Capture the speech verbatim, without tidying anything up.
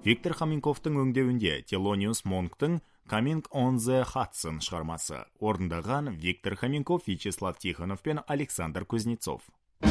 Виктор Хоменковтың өңдеуінде Thelonious Monktың Coming on the Hudson шығармасы. Орындаған Виктор Хоменков, Вячеслав Тихонов пен Александр Кузнецов.